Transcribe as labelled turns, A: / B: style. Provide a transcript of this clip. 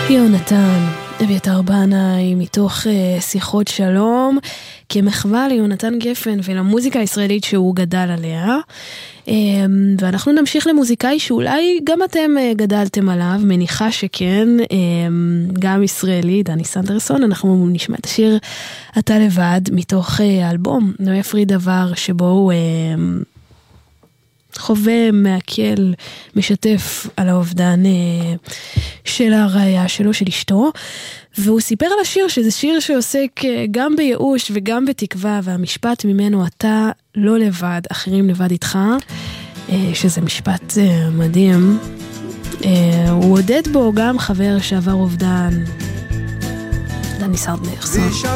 A: יונתן, אביתר בנאי, מתוך שיחות שלום, כמחווה ליונתן גפן ולמוזיקה הישראלית שהוא גדל עליה. ואנחנו נמשיך למוזיקאי שאולי גם אתם גדלתם עליו, מניחה שכן, גם ישראלי, דני סנדרסון. אנחנו נשמע את השיר אתה לבד, מתוך האלבום לא יפריד דבר, שבו הוא חווה, מעכל, משתף על האובדן של הרעיה שלו, של אשתו, והוא סיפר על השיר שזה שיר שעוסק גם בייאוש וגם בתקווה, והמשפט ממנו אתה לא לבד, אחרים לבד איתך, שזה משפט מדהים. הוא עודד בו גם חבר שעבר אובדן, דני סנדרסון.